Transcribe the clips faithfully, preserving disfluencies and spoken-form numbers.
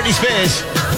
Britney Spears.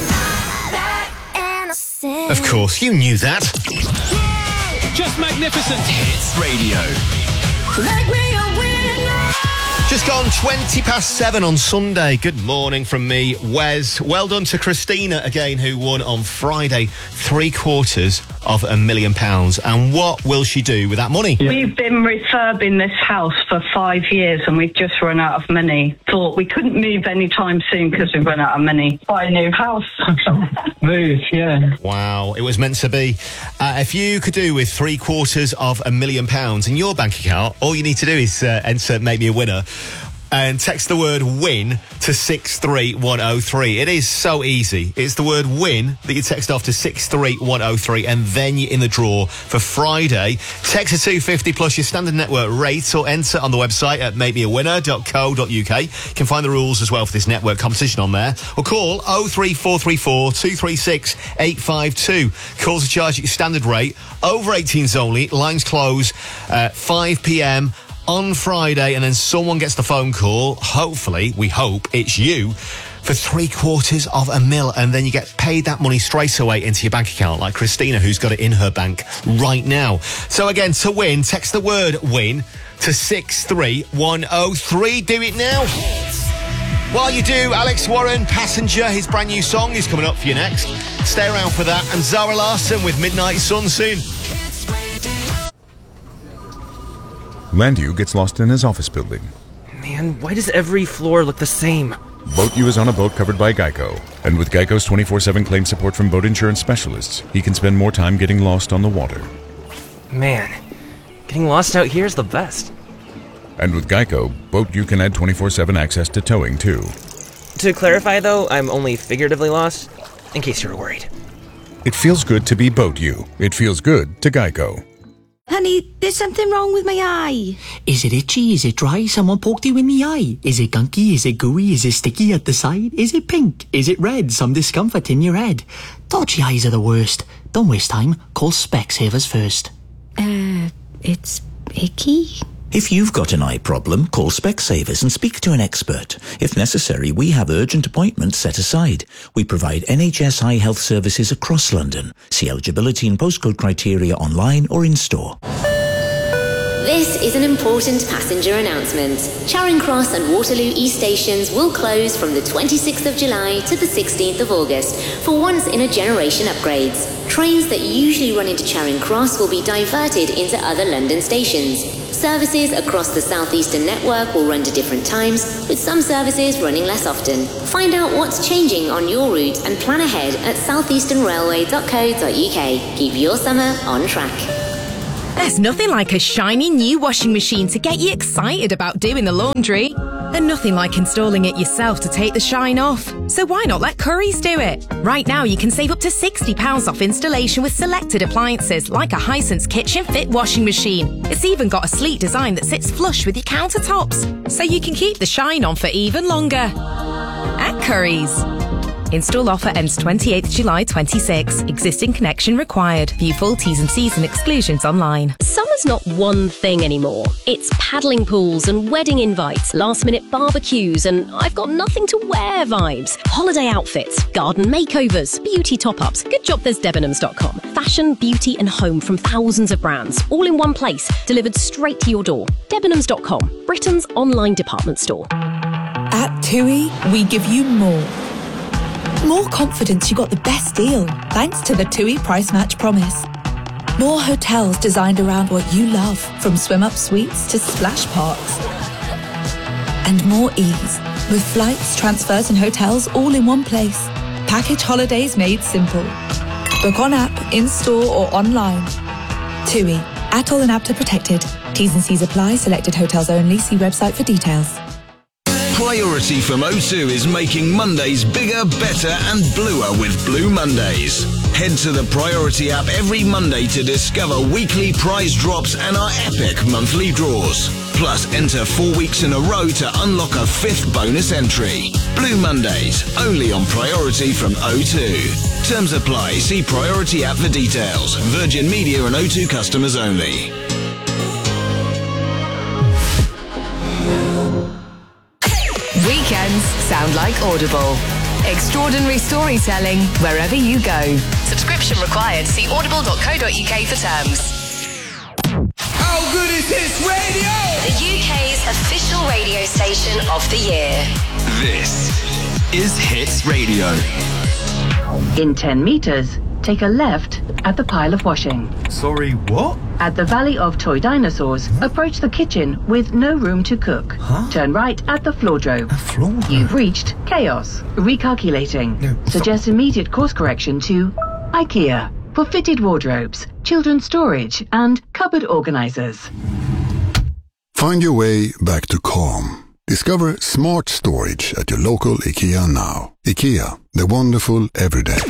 Of course, you knew that. Just magnificent. Hits Radio. Make me a winner. Just gone twenty past seven on Sunday. Good morning from me, Wes. Well done to Christina again, who won on Friday three quarters of a million pounds. And what will she do with that money? We've been refurbing this house for five years and we've just run out of money. Thought we couldn't move anytime soon because we've run out of money. Buy a new house. Move, yeah. Wow, it was meant to be. Uh, if you could do with three quarters of a million pounds in your bank account, all you need to do is uh, enter Make Me a Winner and text the word WIN to six three one oh three. It is so easy. It's the word WIN that you text off to six three one oh three and then you're in the draw for Friday. Text to two fifty plus your standard network rate or enter on the website at make me a winner dot co dot uk. You can find the rules as well for this network competition on there. Or call oh three four three four two three six eight five two. Calls are charged at your standard rate. Over eighteens only. Lines close at five p.m. on Friday, and then someone gets the phone call. Hopefully, we hope it's you, for three quarters of a mil, and then you get paid that money straight away into your bank account, like Christina, who's got it in her bank right now. So again, to win, text the word WIN to six three one oh three. Do it now. While you do, Alex Warren, Passenger, his brand new song is coming up for you next. Stay around for that, and Zara Larsson with Midnight Sun soon. Landu gets lost in his office building. Man, why does every floor look the same? Boat U is on a boat covered by Geico. And with Geico's twenty-four seven claim support from boat insurance specialists, he can spend more time getting lost on the water. Man, getting lost out here is the best. And with Geico, Boat U can add twenty-four seven access to towing, too. To clarify, though, I'm only figuratively lost, in case you were worried. It feels good to be Boat U. It feels good to Geico. Honey, there's something wrong with my eye. Is it itchy? Is it dry? Someone poked you in the eye? Is it gunky? Is it gooey? Is it sticky at the side? Is it pink? Is it red? Some discomfort in your head? Dodgy eyes are the worst. Don't waste time. Call Specsavers first. Uh, it's icky? If you've got an eye problem, call Specsavers and speak to an expert. If necessary, we have urgent appointments set aside. We provide N H S eye health services across London. See eligibility and postcode criteria online or in store. This is an important passenger announcement. Charing Cross and Waterloo East stations will close from the twenty-sixth of July to the sixteenth of August for once-in-a-generation upgrades. Trains that usually run into Charing Cross will be diverted into other London stations. Services across the southeastern network will run to different times, with some services running less often. Find out what's changing on your route and plan ahead at southeastern railway dot co dot uk. Keep your summer on track. There's nothing like a shiny new washing machine to get you excited about doing the laundry. And nothing like installing it yourself to take the shine off. So why not let Currys do it? Right now you can save up to sixty pounds off installation with selected appliances like a Hisense Kitchen Fit washing machine. It's even got a sleek design that sits flush with your countertops, so you can keep the shine on for even longer. At Currys. Install offer ends twenty-eighth of July twenty-six. Existing connection required. View full T's and C's and exclusions online. Summer's not one thing anymore. It's paddling pools and wedding invites, last minute barbecues and I've got nothing to wear vibes. Holiday outfits, garden makeovers, beauty top-ups. Good job there's Debenhams dot com. Fashion, beauty and home from thousands of brands. All in one place, delivered straight to your door. Debenhams dot com, Britain's online department store. At TUI, we give you more. More confidence you got the best deal, thanks to the TUI Price Match Promise. More hotels designed around what you love, from swim-up suites to splash parks. And more ease, with flights, transfers and hotels all in one place. Package holidays made simple. Book on app, in-store or online. TUI, Atoll and APTA protected. T's and C's apply, selected hotels only. See website for details. Priority from O two is making Mondays bigger, better and bluer with Blue Mondays. Head to the Priority app every Monday to discover weekly prize drops and our epic monthly draws. Plus, enter four weeks in a row to unlock a fifth bonus entry. Blue Mondays, only on Priority from O two. Terms apply. See Priority app for details. Virgin Media and O two customers only. Weekends sound like Audible. Extraordinary storytelling wherever you go. Subscription required. See audible dot co dot uk for terms. How good is Hits Radio? The U K's official radio station of the year. This is Hits Radio. In ten metres, take a left at the pile of washing. Sorry, what? At the Valley of Toy Dinosaurs, approach the kitchen with no room to cook. Huh? Turn right at the floordrome. Floor? You've reached Chaos. Recalculating. No, Suggest immediate course correction to IKEA for fitted wardrobes, children's storage and cupboard organisers. Find your way back to calm. Discover smart storage at your local IKEA now. IKEA, the wonderful everyday.